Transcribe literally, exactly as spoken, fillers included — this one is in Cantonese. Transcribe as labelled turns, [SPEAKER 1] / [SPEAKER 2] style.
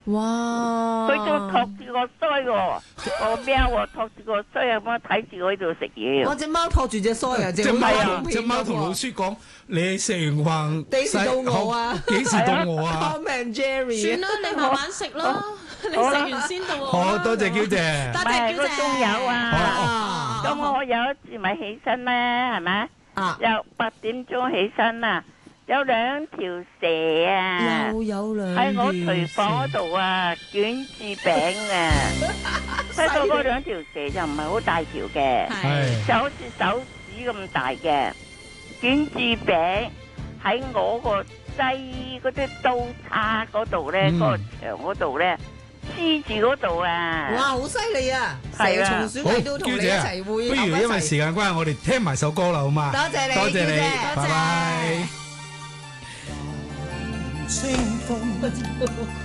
[SPEAKER 1] 哇！
[SPEAKER 2] 佢仲托住個腮喎，個喵喎托住個腮咁樣睇住我喺度食嘢。
[SPEAKER 1] 我隻貓托住隻腮啊！
[SPEAKER 3] 隻貓
[SPEAKER 1] 貓
[SPEAKER 3] 隻貓同老師講：你食完飯
[SPEAKER 1] 幾時到我啊？
[SPEAKER 3] 幾時到我啊
[SPEAKER 1] ？Tom and Jerry，
[SPEAKER 4] 算啦，你慢慢食啦，你食完先到我。
[SPEAKER 3] 好多謝嬌姐，
[SPEAKER 4] 多
[SPEAKER 2] 唔係個
[SPEAKER 4] 謝嬌姐。
[SPEAKER 2] 仲有啊，咁
[SPEAKER 1] 啊
[SPEAKER 2] 我有一次咪起身咧，係咪？
[SPEAKER 1] 啊，
[SPEAKER 2] 有八點鐘起身啊，有兩條蛇啊，
[SPEAKER 1] 又有兩
[SPEAKER 2] 喺我廚房嗰度啊，捲住餅啊，睇到嗰兩條蛇就唔係好大條嘅，
[SPEAKER 3] 係
[SPEAKER 2] 就好似手指咁大嘅捲住餅喺我個擠嗰啲刀叉嗰度咧，
[SPEAKER 3] 嗯
[SPEAKER 2] 嗰個牆嗰度咧黐住嗰度啊！
[SPEAKER 1] 哇，好犀利啊！蛇
[SPEAKER 2] 係啊
[SPEAKER 1] 蟲鼠蟻都同你一齊會，
[SPEAKER 3] 不如因為時間關係，我哋聽埋首歌啦，好嘛？
[SPEAKER 1] 多謝你，
[SPEAKER 3] 多謝你，
[SPEAKER 1] 嬌姐
[SPEAKER 3] 拜拜。
[SPEAKER 5] 清風